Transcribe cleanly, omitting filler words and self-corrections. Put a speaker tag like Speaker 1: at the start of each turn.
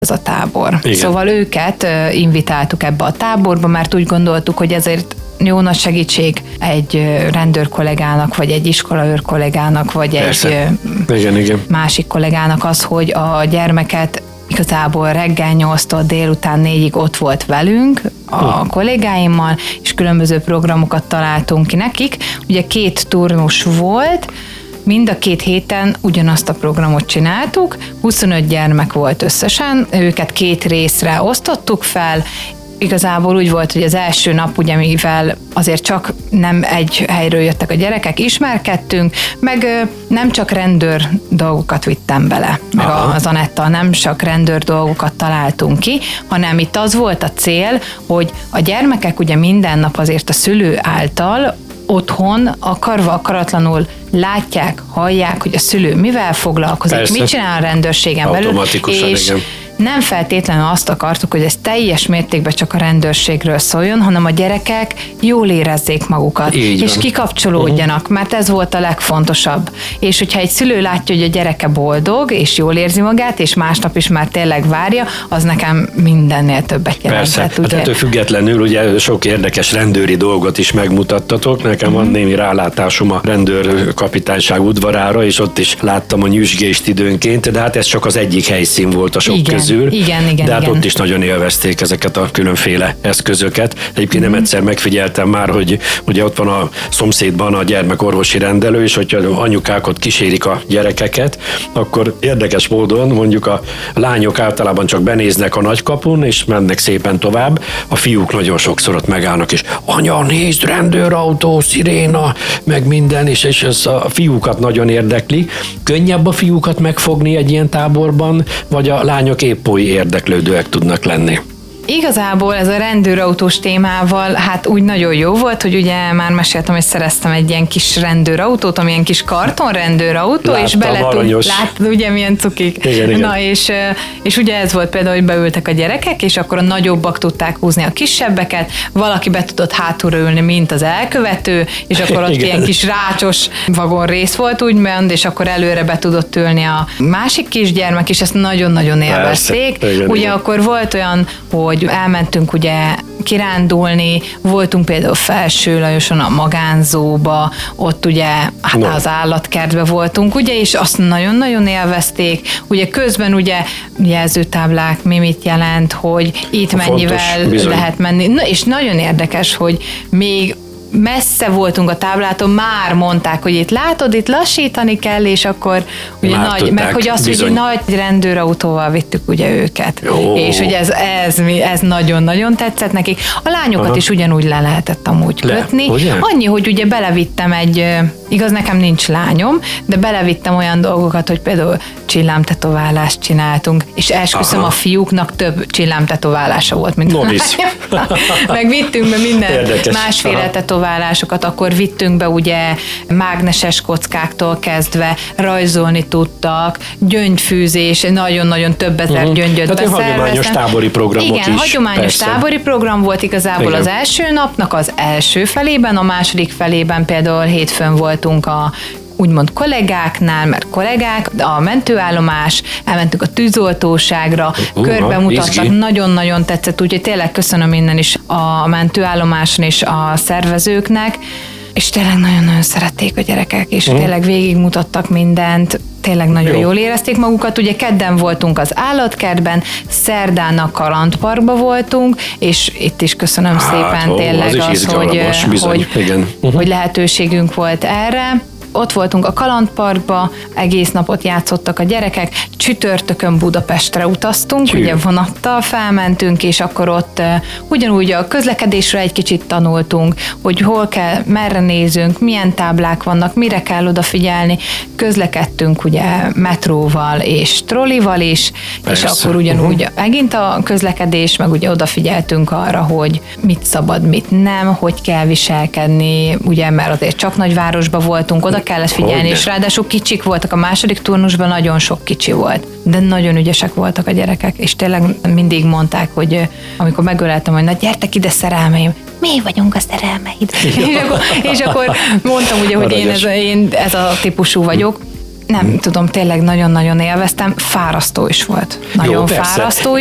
Speaker 1: ez a tábor.
Speaker 2: Igen.
Speaker 1: Szóval őket invitáltuk ebbe a táborba, mert úgy gondoltuk, hogy ezért jó nagy segítség egy rendőr kollégának, vagy egy iskolaőr kollégának, vagy
Speaker 2: Persze.
Speaker 1: egy másik kollégának az, hogy a gyermeket igazából reggel 8-tól délután 4-ig ott volt velünk, a kollégáimmal, és különböző programokat találtunk ki nekik. Ugye 2 turnus volt, mind a 2 héten ugyanazt a programot csináltuk, 25 gyermek volt összesen, őket 2 részre osztottuk fel. Igazából úgy volt, hogy az első nap, ugye mivel azért csak nem egy helyről jöttek a gyerekek, ismerkedtünk, meg nem csak rendőr dolgokat vittem bele, meg az Anettal nem csak rendőr dolgokat találtunk ki, hanem itt az volt a cél, hogy a gyermekek ugye minden nap azért a szülő által otthon akarva akaratlanul látják, hallják, hogy a szülő mivel foglalkozik,
Speaker 2: Persze.
Speaker 1: mit csinál a rendőrségen belül, és
Speaker 2: igen.
Speaker 1: nem feltétlenül azt akartuk, hogy ez teljes mértékben csak a rendőrségről szóljon, hanem a gyerekek jól érezzék magukat, és kikapcsolódjanak, mert ez volt a legfontosabb. És hogyha egy szülő látja, hogy a gyereke boldog, és jól érzi magát, és másnap is már tényleg várja, az nekem mindennél többet jelentett.
Speaker 2: Persze, hát ettől függetlenül ugye sok érdekes rendőri dolgot is megmutattatok. Nekem van némi rálátásom a rendőrkapitányság udvarára, és ott is láttam a nyüzsgést időnként, de hát ez csak az egyik helyszín volt a sok közül.
Speaker 1: Igen,
Speaker 2: de hát ott is nagyon élvezték ezeket a különféle eszközöket. Egyébként nem egyszer megfigyeltem már, hogy ugye ott van a szomszédban a gyermekorvosi rendelő, és hogyha anyukák ott kísérik a gyerekeket, akkor érdekes módon mondjuk a lányok általában csak benéznek a nagykapun, és mennek szépen tovább. A fiúk nagyon sokszor ott megállnak, és anya, nézd, rendőrautó, sziréna, meg minden, és ez a fiúkat nagyon érdekli. Könnyebb a fiúkat megfogni egy ilyen táborban, vagy a lányok épp oly érdeklődőek tudnak lenni?
Speaker 1: Igazából ez a rendőrautós témával hát úgy nagyon jó volt, hogy ugye már meséltem, hogy szereztem egy ilyen kis rendőrautót, ami ilyen kis karton rendőrautó, és látod, ugye milyen cukik.
Speaker 2: Igen.
Speaker 1: Na és ugye ez volt például, hogy beültek a gyerekek, és akkor a nagyobbak tudták húzni a kisebbeket, valaki be tudott hátulra ülni, mint az elkövető, és akkor ott ilyen kis rácsos vagon rész volt, úgymond, és akkor előre be tudott ülni a másik kisgyermek, és ezt nagyon-nagyon élvezték. Ugye akkor volt olyan, hogy elmentünk ugye kirándulni, voltunk például Felsőlajoson a magánzóba, ott ugye az állatkertbe voltunk, ugye, és azt nagyon-nagyon élvezték. Ugye közben ugye jelzőtáblák, mi mit jelent, hogy itt mennyivel lehet menni. Na, és nagyon érdekes, hogy még messze voltunk a táblától, már mondták, hogy itt látod, itt lassítani kell, és akkor ugye meg hogy azt, hogy nagy rendőrautóval vittük ugye őket. Jó. És hogy ez nagyon-nagyon tetszett nekik. A lányokat is ugyanúgy le lehetett amúgy kötni. Annyi, hogy ugye belevittem igaz, nekem nincs lányom, de belevittem olyan dolgokat, hogy például csillámtetoválást csináltunk, és esküszöm, a fiúknak több csillámtetoválása volt, mint a lányom. Meg vittünk be minden másféle tetoválásokat, akkor vittünk be ugye mágneses kockáktól kezdve, rajzolni tudtak, gyöngyfűzés, nagyon-nagyon több ezer gyöngyöt beszerveztem.
Speaker 2: Hagyományos tábori programok is.
Speaker 1: Igen, hagyományos tábori program volt igazából az első napnak az első felében, a második felében például hétfőn voltunk a úgymond kollégáknál, mert kollégák, a mentőállomás, elmentünk a tűzoltóságra, körbemutattak, nagyon-nagyon tetszett, úgyhogy tényleg köszönöm innen is a mentőállomáson és a szervezőknek, és tényleg nagyon-nagyon szerették a gyerekek, és tényleg végigmutattak mindent, tényleg nagyon jól érezték magukat. Ugye kedden voltunk az állatkertben, szerdán a kalandparkban voltunk, és itt is köszönöm szépen tényleg hogy lehetőségünk volt erre. Ott voltunk a kalandparkba, egész napot játszottak a gyerekek, csütörtökön Budapestre utaztunk, ugye vonattal felmentünk, és akkor ott ugyanúgy a közlekedésről egy kicsit tanultunk, hogy hol kell, merre nézünk, milyen táblák vannak, mire kell odafigyelni. Közlekedtünk ugye metróval és trollival is, és akkor ugyanúgy megint a közlekedés, meg ugye odafigyeltünk arra, hogy mit szabad, mit nem, hogy kell viselkedni, ugye, mert azért csak nagyvárosban voltunk, oda kellett figyelni, és ráadásul kicsik voltak, a második turnusban nagyon sok kicsi volt, de nagyon ügyesek voltak a gyerekek, és tényleg mindig mondták, hogy amikor megöleltem, hogy na gyertek ide szerelmeim, mi vagyunk a szerelmeid. És akkor mondtam ugye, hogy én ez a típusú vagyok. nem tudom, tényleg nagyon-nagyon élveztem, fárasztó is volt. Nagyon
Speaker 2: persze.
Speaker 1: fárasztó